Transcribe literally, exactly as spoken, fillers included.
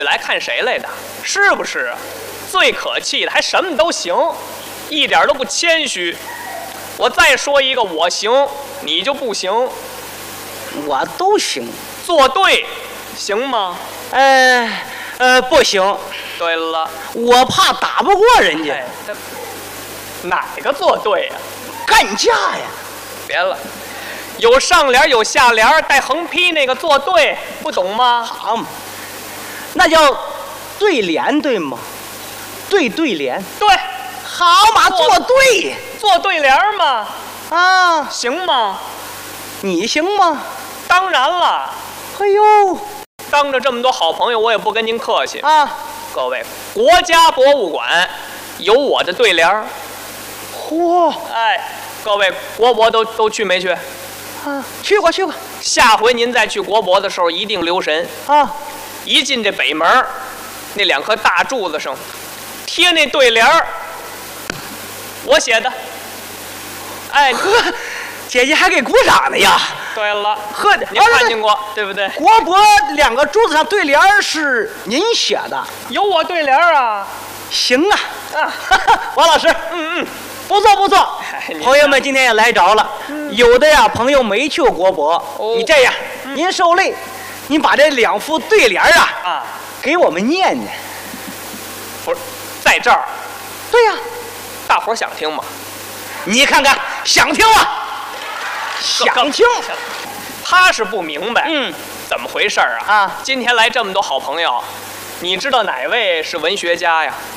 来看谁来的？是不是啊？最可气的还什么都行，一点都不谦虚。我再说一个，我行，你就不行。 我都行。 作对，行吗？ 呃呃，不行。 对了， 我怕打不过人家。 哎，哪个作对呀、啊？ 干架呀！ 别了，有上联有下联，带横批那个作对，不懂吗？ 好嘛，那叫对联对吗？对对联。 对， 好嘛，作对， 做对联嘛。 啊， 行吗？ 你行吗？ 当然了。 哎呦， 当着这么多好朋友，我也不跟您客气啊。 各位，国家博物馆有我的对联儿。 嚯！ 哎，各位国博都都去没去？ 啊，去过去过。 下回您再去国博的时候，一定留神啊！ 一进这北门，那两颗大柱子上贴那对联儿，我写的。哎， 呵，姐姐还给鼓掌呢呀！ 对了， 呵， 您看见过对不对？ 国博两个柱子上对联是您写的， 有我对联啊。 行啊， 啊， 王老师， 嗯嗯， 不错不错。 哎、 朋友们今天也来着了，嗯、有的呀朋友没去过国博，哦、你这样，嗯、您受累，您把这两副对联啊啊给我们念念。 不是，在这儿。 对呀、啊， 大伙儿想听吗？ 你看看，想听吗？想听。 他是不明白， 嗯， 怎么回事啊？ 啊， 今天来这么多好朋友，你知道哪位是文学家呀？